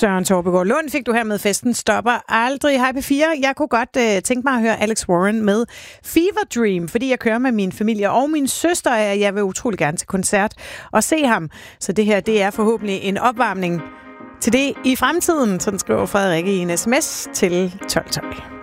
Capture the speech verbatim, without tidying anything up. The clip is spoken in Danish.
Søren Torpegaard Lund fik du her med Festen stopper aldrig. Hej P fire. Jeg kunne godt uh, tænke mig at høre Alex Warren med Fever Dream, fordi jeg kører med min familie og min søster, og jeg vil utrolig gerne til koncert og se ham. Så det her, det er forhåbentlig en opvarmning til det i fremtiden, sådan skriver Frederikke i en sms til tolv tolv.